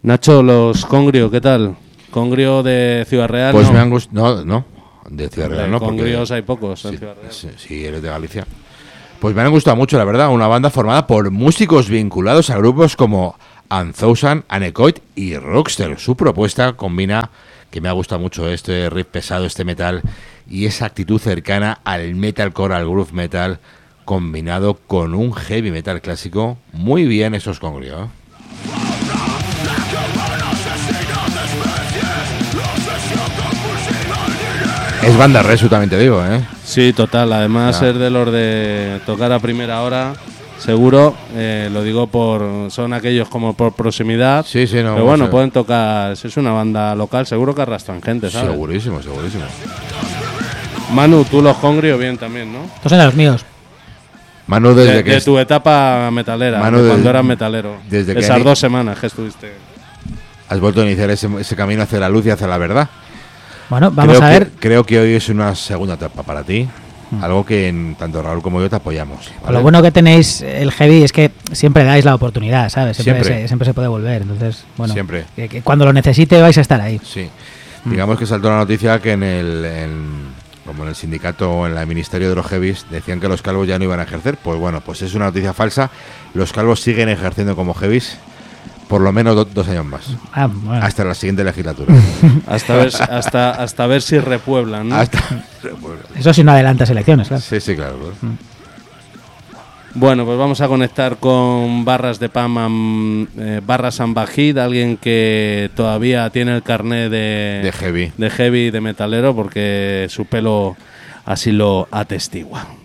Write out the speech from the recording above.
Nacho, los Congrio, ¿qué tal? Congrio de Ciudad Real. Pues no. Me han gustado. No, de Ciudad Real no. Congrios hay pocos en sí, Ciudad Real. Sí, eres de Galicia. Pues me han gustado mucho, la verdad. Una banda formada por músicos vinculados a grupos como Anthousan, Anecoit y Rockster. Su propuesta combina, que me ha gustado mucho, este riff pesado, este metal, y esa actitud cercana al metalcore, al groove metal, combinado con un heavy metal clásico. Muy bien esos Congrio, ¿eh? Es banda resu, también te digo, ¿eh? Sí, total. Además, ser de los de tocar a primera hora, seguro, lo digo son aquellos como por proximidad. Sí, no. Pero bueno, pueden tocar. Si es una banda local, seguro que arrastran gente, ¿sabes? Segurísimo. Manu, tú los Congrio bien también, ¿no? Estos son los míos. Manu, desde de tu etapa metalera, Manu, cuando eras metalero. Desde esas 2 semanas que estuviste. Has vuelto a iniciar ese camino hacia la luz y hacia la verdad. Bueno, vamos a ver. Creo que hoy es una segunda etapa para ti. Algo que tanto Raúl como yo te apoyamos, ¿vale? Lo bueno que tenéis el heavy es que siempre dais la oportunidad, ¿sabes? Siempre se puede volver. Entonces, bueno, siempre. Que cuando lo necesite vais a estar ahí. Sí. Digamos que saltó la noticia que como en el sindicato o en el Ministerio de los Heavies decían que los calvos ya no iban a ejercer. Pues bueno, pues es una noticia falsa. Los calvos siguen ejerciendo como heavies por lo menos 2 años más. Bueno. Hasta la siguiente legislatura. hasta ver si repueblan, ¿no? Eso si no adelantas elecciones, claro. Sí, claro. Bueno, pues vamos a conectar con Barras de Pam, Barras Ambajid, alguien que todavía tiene el carné de heavy, de metalero, porque su pelo así lo atestigua.